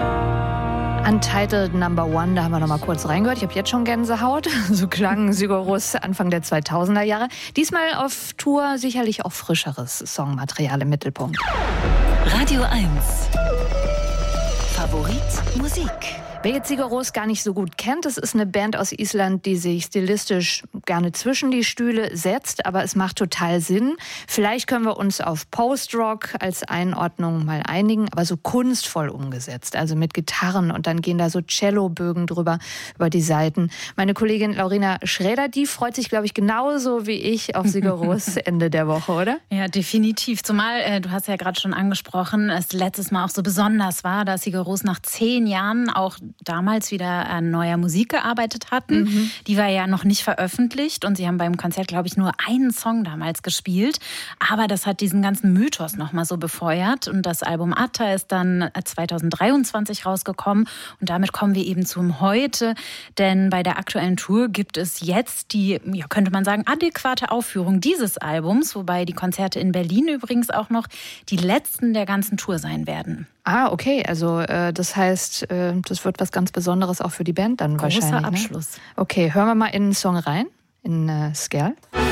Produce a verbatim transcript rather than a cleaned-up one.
Untitled Number One, da haben wir noch mal kurz reingehört. Ich habe jetzt schon Gänsehaut. So klang Sigur Rós Anfang der zweitausender Jahre. Diesmal auf Tour sicherlich auch frischeres Songmaterial im Mittelpunkt. Radio eins. Favorit Musik. Wer jetzt Sigur Rós gar nicht so gut kennt, das ist eine Band aus Island, die sich stilistisch gerne zwischen die Stühle setzt, aber es macht total Sinn. Vielleicht können wir uns auf Post-Rock als Einordnung mal einigen, aber so kunstvoll umgesetzt, also mit Gitarren und dann gehen da so Cellobögen drüber, über die Seiten. Meine Kollegin Laurina Schräder, die freut sich, glaube ich, genauso wie ich auf Sigur Rós Ende der Woche, oder? Ja, definitiv. Zumal, äh, du hast ja gerade schon angesprochen, es letztes Mal auch so besonders war, dass Sigur Rós nach zehn Jahren auch damals wieder an neuer Musik gearbeitet hatten. Mhm. Die war ja noch nicht veröffentlicht und sie haben beim Konzert, glaube ich, nur einen Song damals gespielt. Aber das hat diesen ganzen Mythos noch mal so befeuert und das Album Atta ist dann zweitausenddreiundzwanzig rausgekommen und damit kommen wir eben zum Heute, denn bei der aktuellen Tour gibt es jetzt die, ja, könnte man sagen, adäquate Aufführung dieses Albums, wobei die Konzerte in Berlin übrigens auch noch die letzten der ganzen Tour sein werden. Ah, okay, also äh, das heißt, äh, das wird was ganz Besonderes auch für die Band dann Großer wahrscheinlich. Abschluss. Ne? Okay, hören wir mal in den Song rein, in äh, Skell.